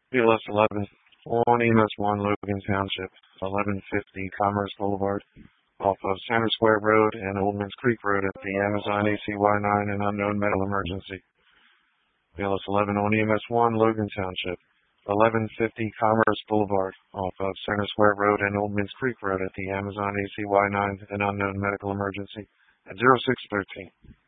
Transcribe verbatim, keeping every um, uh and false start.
B L S eleven on E M S one, Logan Township, eleven fifty Commerce Boulevard, off of Center Square Road and Oldmans Creek Road at the Amazon A C Y nine, an unknown medical emergency. B L S eleven on E M S one, Logan Township, eleven fifty Commerce Boulevard, off of Center Square Road and Oldmans Creek Road at the Amazon A C Y nine, an unknown medical emergency at zero six one three.